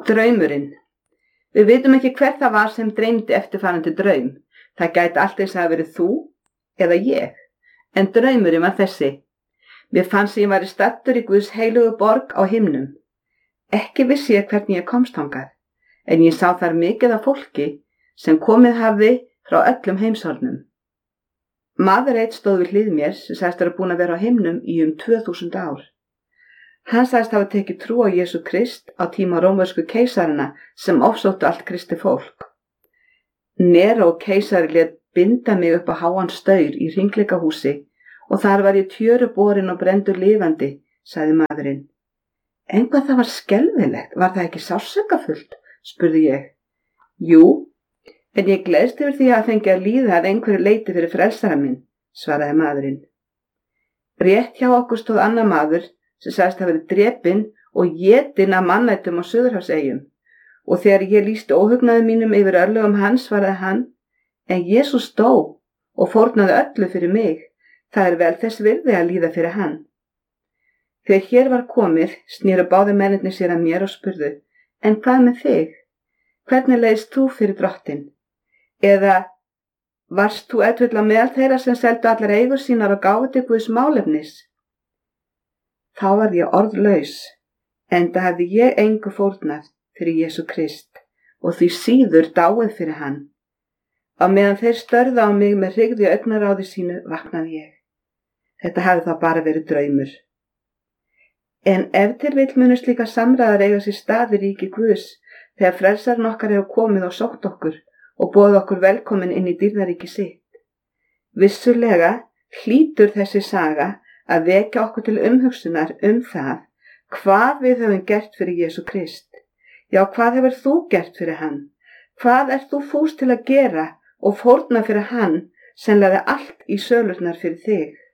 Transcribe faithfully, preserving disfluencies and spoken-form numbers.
Draumurinn. Við vitum ekki hver það var sem dreymdi eftirfarandi draum. Það gæti allt eins að hafa verið þú eða ég. En draumurinn var þessi. Mér fannst sem ég væri staddur í Guðs heilugu borg á himnum. Ekki vissi ég hvernig ég komst þangað, en ég sá þar mikið af fólki sem komið hafði frá öllum heimshornum. Maður einn stóð við hlið mér sem sagðist vera búinn að vera á himnum í um tvö þúsund ár. Hann sagðist hafa tekið trú á Jesú Krist á tíma rómversku keisarana sem ofsóttu allt kristi fólk. Neró keisari lét binda mig upp á háan staur í hringleikahúsi og þar var ég tjöru borin og brenndur lifandi, sagði maðurinn. En hvað það var skelfilegt, var það ekki sársaukafullt, spurði ég. Jú, en ég gleðst yfir því að fengi að líða að einhverju leiti fyrir frelsara minn, svaraði maðurinn. Rétt hjá okkur stóð annar maður sem sagðist hafa verið drepinn og étinn af mannættum á Suðurhafseyjum, og þegar ég lýsti óhugnaði mínum yfir örlögum hans svaraði hann, en Jesús dó og fórnaði öllu fyrir mig, það er vel þess virði að líða fyrir hann. Þegar hér var komið, snéru báðir mennirnir sér að mér og spurðu, en hvað með þig? Hvernig leiðist þú fyrir drottinn? Eða varst þú ef til á meðal þeirra sem seldu allar eigur sínar og gáfu til Guðs málefnis? Þá var ég orðlaus, enda hafði ég engu fórnað fyrir Jesú Krist og því síður dáið fyrir hann. Á meðan þeir störðu á mig með hrygði og augnaráði sínu vaknaði ég. Þetta hafði þá bara verið draumur. En ef til vill munu slíka samræðar eiga sér stað í ríki Guðs þegar frelsarinn okkar hefur komið og sótt okkur og boðið okkur velkomin inn í dýrðaríki sitt. Vissulega hlýtur þessi saga að vekja okkur til umhugsunar um það hvað við höfum gert fyrir Jesú Krist. Já, hvað hefur þú gert fyrir hann? Hvað ert þú fús til að gera og fórna fyrir hann sem lagði allt í sölurnar fyrir þig?